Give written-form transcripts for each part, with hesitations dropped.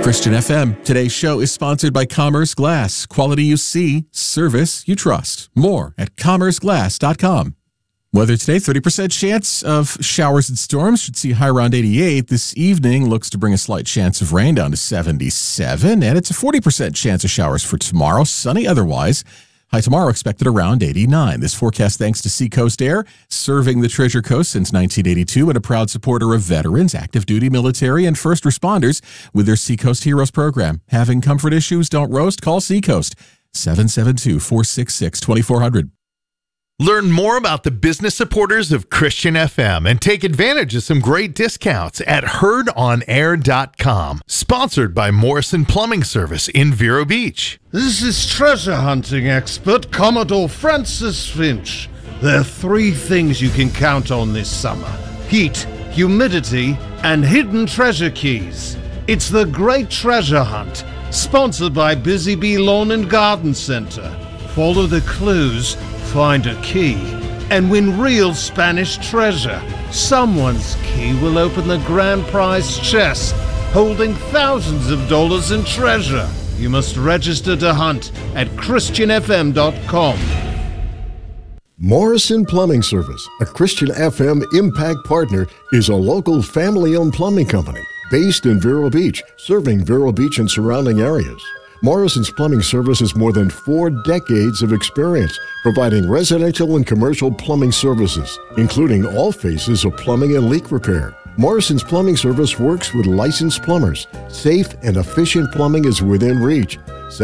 Christian FM. Today's show is sponsored by Commerce Glass. Quality you see, service you trust. More at commerceglass.com. Weather today, 30% chance of showers and storms. Should see high around 88. This evening looks to bring a slight chance of rain down to 77. And it's a 40% chance of showers for tomorrow. Sunny otherwise. High tomorrow expected around 89. This forecast thanks to Seacoast Air, serving the Treasure Coast since 1982 and a proud supporter of veterans, active duty military, and first responders with their Seacoast Heroes program. Having comfort issues? Don't roast. Call Seacoast. 772-466-2400. Learn more about the business supporters of Christian FM and take advantage of some great discounts at heardonair.com. Sponsored by Morrison Plumbing Service in Vero Beach. This is treasure hunting expert Commodore Francis Finch. There are three things you can count on this summer: heat, humidity, and hidden treasure keys. It's the Great Treasure Hunt, sponsored by Busy Bee Lawn and Garden Center. Follow the clues, find a key, and win real Spanish treasure. Someone's key will open the grand prize chest, holding thousands of dollars in treasure. You must register to hunt at christianfm.com. Morrison Plumbing Service, a Christian FM Impact partner, is a local family-owned plumbing company based in Vero Beach, serving Vero Beach and surrounding areas. Morrison's Plumbing Service has more than 4 decades of experience providing residential and commercial plumbing services, including all phases of plumbing and leak repair. Morrison's Plumbing Service works with licensed plumbers. Safe and efficient plumbing is within reach.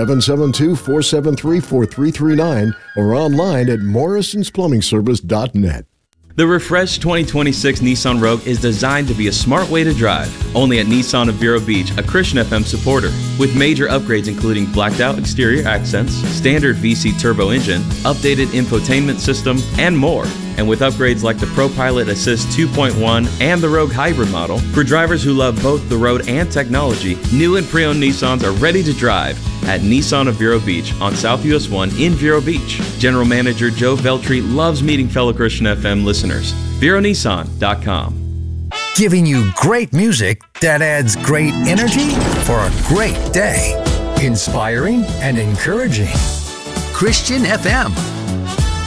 772-473-4339 or online at morrisonsplumbingservice.net. The refreshed 2026 Nissan Rogue is designed to be a smart way to drive. Only at Nissan of Vero Beach, a Christian FM supporter. With major upgrades including blacked out exterior accents, standard VC turbo engine, updated infotainment system, and more. And with upgrades like the ProPilot Assist 2.1 and the Rogue Hybrid model, for drivers who love both the road and technology, new and pre-owned Nissans are ready to drive at Nissan of Vero Beach on South US 1 in Vero Beach. General Manager Joe Veltri loves meeting fellow Christian FM listeners. VeroNissan.com. Giving you great music that adds great energy for a great day. Inspiring and encouraging. Christian FM.